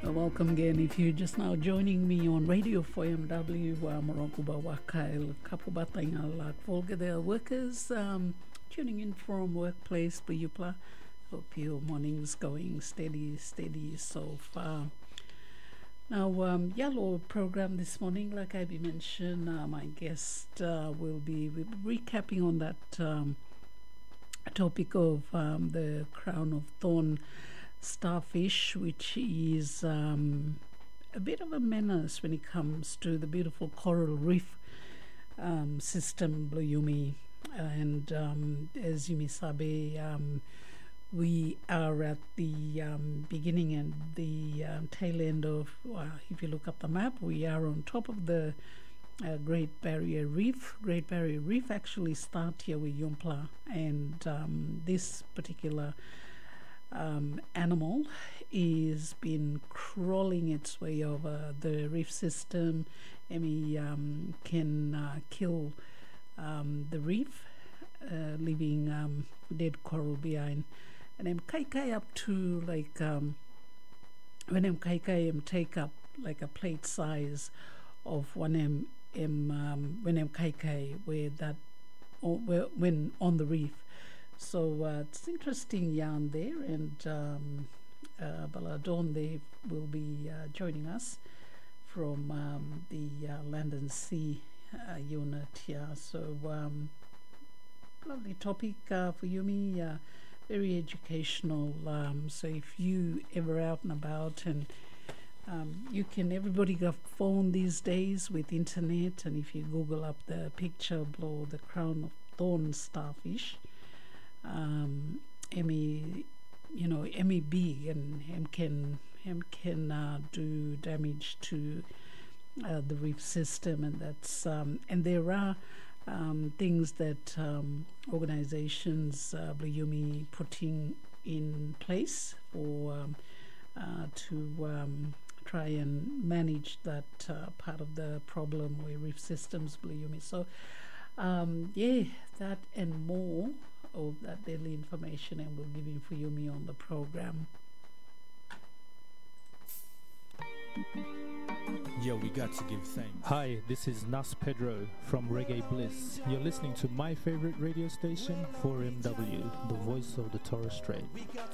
Welcome again. If you're just now joining me on Radio 4MW, Moronkuba Wakail, Kapubatangalak, Volgadale workers, tuning in from workplace, Buyupla. Hope your morning's going steady so far. Now, Yellow program this morning, like I mentioned, my guest will be recapping on that topic of the crown of thorn starfish, which is a bit of a menace when it comes to the beautiful coral reef system, Bluyumi. And as Yumi Sabe, we are at the beginning and the tail end of, if you look up the map, we are on top of the Great Barrier Reef. Great Barrier Reef actually starts here with Yumpla, and this particular animal is been crawling its way over the reef system. Can kill the reef, leaving dead coral behind. And Kai up to like when Kai take up like a plate size of one when Kai where that when on the reef. So it's interesting yarn there, and Baladon, they will be joining us from the Land and Sea unit here. So lovely topic for Yumi, very educational. So if you ever out and about, and everybody got phone these days with internet, and if you Google up the picture below the crown of thorn starfish, Emmy big, and can do damage to the reef system, and that's and there are things that organizations Bluyumi putting in place for to try and manage that part of the problem with reef systems, Bluyumi. So that and more of that daily information, and we'll give you for Yumi on the program. Yeah, we got to give thanks. Hi, this is Nas Pedro from Reggae Bliss. You're listening to my favorite radio station, 4MW, the voice of the Torres Strait.